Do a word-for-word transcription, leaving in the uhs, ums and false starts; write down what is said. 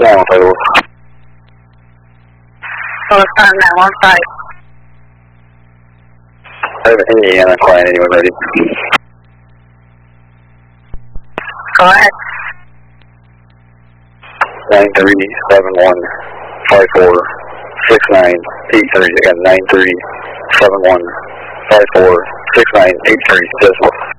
Down, Taylor. Solar Star nine one five. I have an Indiana client, anyone ready? Go ahead. nine three seven one five four six nine eight three. I got nine three seven one five four six nine eight three decimal.